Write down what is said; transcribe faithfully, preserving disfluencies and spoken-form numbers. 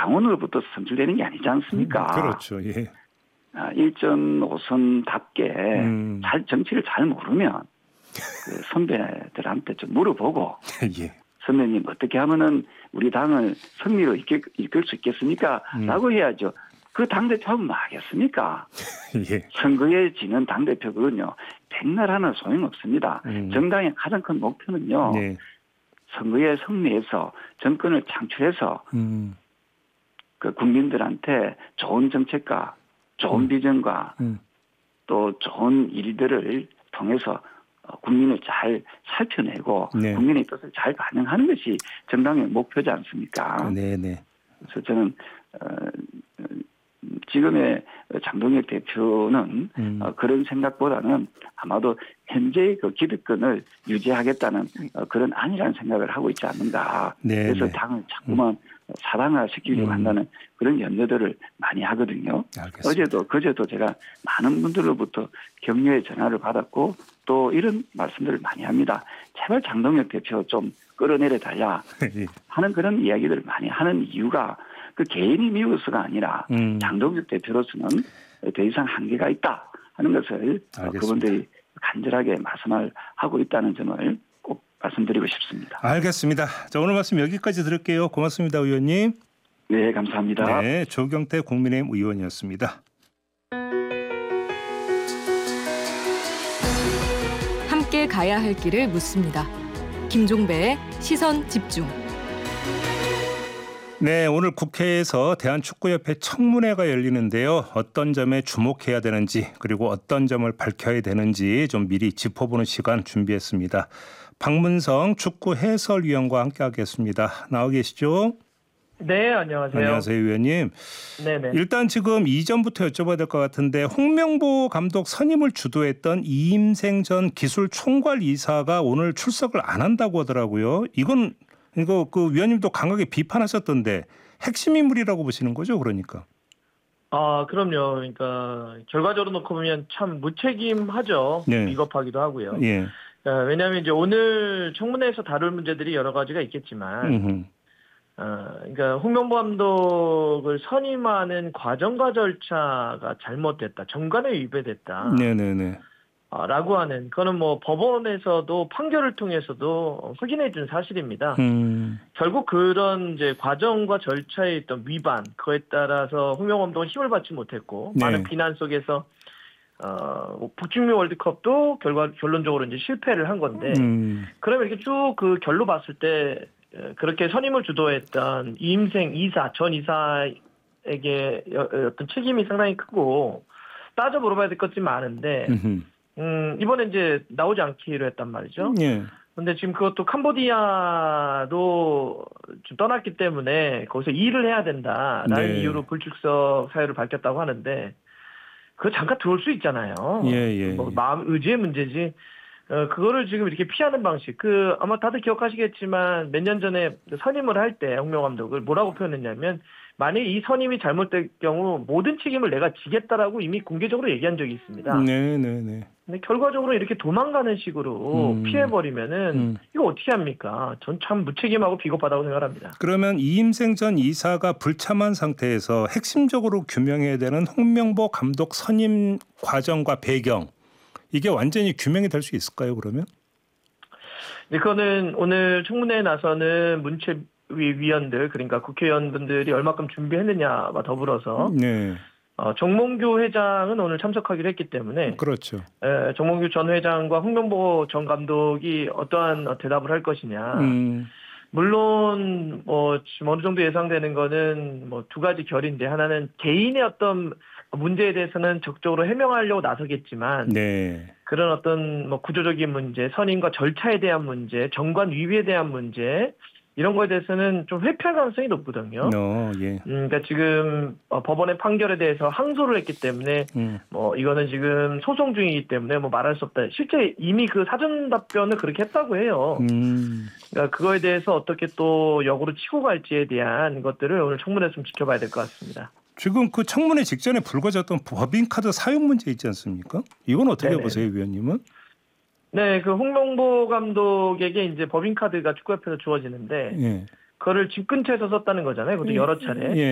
당원으로부터 선출되는 게 아니지 않습니까? 음, 그렇죠. 예. 아, 일전 오선답게 음. 잘 정치를 잘 모르면 그 선배들한테 좀 물어보고 예. 선배님 어떻게 하면은 우리 당을 승리로 이끌, 이끌 수 있겠습니까? 음. 라고 해야죠. 그 당대표 하면 뭐 하겠습니까? 예. 선거에 지는 당대표 그건요. 백날 하나 소용없습니다. 음. 정당의 가장 큰 목표는요. 예. 선거에 승리해서 정권을 창출해서 음. 그 국민들한테 좋은 정책과 좋은 음. 비전과 음. 또 좋은 일들을 통해서 국민을 잘 살펴내고 네. 국민의 뜻을 잘 반영하는 것이 정당의 목표지 않습니까? 네네. 그래서 저는 어, 지금의 장동혁 대표는 음. 어, 그런 생각보다는 아마도 현재의 그 기득권을 유지하겠다는 어, 그런 안이라는 생각을 하고 있지 않는가. 네네. 그래서 당을 자꾸만 음. 사당화시키려고 음. 한다는 그런 염려들을 많이 하거든요. 알겠습니다. 어제도 그제도 제가 많은 분들로부터 격려의 전화를 받았고 또 이런 말씀들을 많이 합니다. 제발 장동혁 대표 좀 끌어내려 달라 하는 그런 이야기들을 많이 하는 이유가 그 개인이 미워서가 아니라 음. 장동혁 대표로서는 더 이상 한계가 있다 하는 것을 알겠습니다. 그분들이 간절하게 말씀을 하고 있다는 점을 꼭 말씀드리고 싶습니다. 알겠습니다. 자, 오늘 말씀 여기까지 들을게요. 고맙습니다, 의원님. 네, 감사합니다. 네, 조경태 국민의힘 의원이었습니다. 함께 가야 할 길을 묻습니다. 김종배의 시선 집중. 네, 오늘 국회에서 대한축구협회 청문회가 열리는데요. 어떤 점에 주목해야 되는지 그리고 어떤 점을 밝혀야 되는지 좀 미리 짚어보는 시간 준비했습니다. 박문성 축구 해설위원과 함께하겠습니다. 나와 계시죠? 네, 안녕하세요. 안녕하세요, 위원님. 네네. 일단 지금 이전부터 여쭤봐야 될 것 같은데 홍명보 감독 선임을 주도했던 이임생 전 기술 총괄 이사가 오늘 출석을 안 한다고 하더라고요. 이건 이거 그 위원님도 강하게 비판하셨던데 핵심 인물이라고 보시는 거죠, 그러니까? 아, 그럼요. 그러니까 결과적으로 놓고 보면 참 무책임하죠. 네. 비겁하기도 하고요. 예. 왜냐하면 이제 오늘 청문회에서 다룰 문제들이 여러 가지가 있겠지만, 음흠. 어, 그러니까 홍명보 감독을 선임하는 과정과 절차가 잘못됐다, 정관에 위배됐다. 네네네. 라고 하는, 그거는 뭐 법원에서도 판결을 통해서도 확인해 준 사실입니다. 음. 결국 그런 이제 과정과 절차에 있던 위반, 그거에 따라서 홍명보 감독은 힘을 받지 못했고, 네. 많은 비난 속에서, 어, 북중미 월드컵도 결과, 결론적으로 이제 실패를 한 건데, 음. 그러면 이렇게 쭉 그 결로 봤을 때, 그렇게 선임을 주도했던 이임생 이사, 전 이사에게 어떤 책임이 상당히 크고, 따져 물어봐야 될 것이 많은데, 음흠. 음, 이번에 이제 나오지 않기로 했단 말이죠. 예. 근데 지금 그것도 캄보디아도 좀 떠났기 때문에 거기서 일을 해야 된다라는 네. 이유로 불출석 사유를 밝혔다고 하는데, 그거 잠깐 들어올 수 있잖아요. 예, 예, 뭐 예. 마음 의지의 문제지. 어, 그거를 지금 이렇게 피하는 방식. 그 아마 다들 기억하시겠지만 몇 년 전에 선임을 할 때 홍명보 감독을 뭐라고 표현했냐면, 만약에 이 선임이 잘못될 경우 모든 책임을 내가 지겠다라고 이미 공개적으로 얘기한 적이 있습니다. 네네네. 근데 결과적으로 이렇게 도망가는 식으로 음. 피해버리면은 음. 이거 어떻게 합니까? 전 참 무책임하고 비겁하다고 생각합니다. 그러면 이임생 전 이사가 불참한 상태에서 핵심적으로 규명해야 되는 홍명보 감독 선임 과정과 배경, 이게 완전히 규명이 될 수 있을까요, 그러면? 네, 그거는 오늘 청문회에 나서는 문체위 위원들, 그러니까 국회의원분들이 얼마큼 준비했느냐와 더불어서 네. 어, 정몽규 회장은 오늘 참석하기로 했기 때문에, 그렇죠. 에, 정몽규 전 회장과 홍명보 전 감독이 어떠한 대답을 할 것이냐. 음. 물론 뭐 지금 어느 정도 예상되는 거는 뭐 두 가지 결인데, 하나는 개인의 어떤 문제에 대해서는 적극적으로 해명하려고 나서겠지만, 네. 그런 어떤 뭐 구조적인 문제, 선임과 절차에 대한 문제, 정관 위비에 대한 문제, 이런 거에 대해서는 좀 회피할 가능성이 높거든요. 어, 예. 음, 그러니까 지금 어, 법원의 판결에 대해서 항소를 했기 때문에, 음. 뭐 이거는 지금 소송 중이기 때문에 뭐 말할 수 없다. 실제 이미 그 사전 답변을 그렇게 했다고 해요. 음. 그러니까 그거에 대해서 어떻게 또 역으로 치고 갈지에 대한 것들을 오늘 청문회에서 좀 지켜봐야 될 것 같습니다. 지금 그 청문회 직전에 불거졌던 법인카드 사용 문제 있지 않습니까? 이건 어떻게 네네. 보세요, 위원님은? 네, 그 홍명보 감독에게 이제 법인카드가 축구협회에서 주어지는데, 예. 그거를 집 근처에서 썼다는 거잖아요. 그것도 여러 차례. 예.